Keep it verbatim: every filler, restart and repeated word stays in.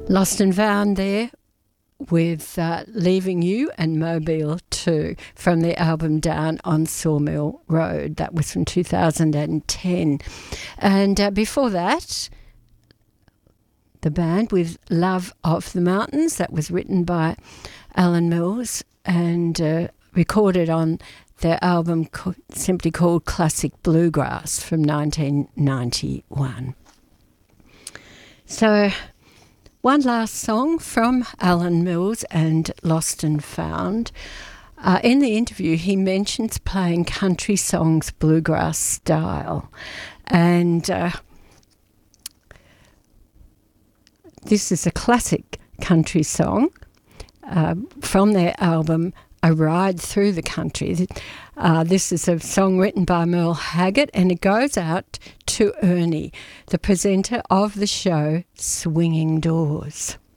Lost and Found there with uh, Leaving You and Mobile too from the album Down on Sawmill Road. That was from two thousand ten. And uh, before that, the band with Love of the Mountains. That was written by Alan Mills and uh, recorded on their album co- simply called Classic Bluegrass from nineteen ninety-one. So one last song from Alan Mills and Lost and Found. Uh, in the interview, he mentions playing country songs bluegrass style. And uh, this is a classic country song uh, from their album A Ride Through the Country. Uh, this is a song written by Merle Haggard, and it goes out to Ernie, the presenter of the show Swinging Doors.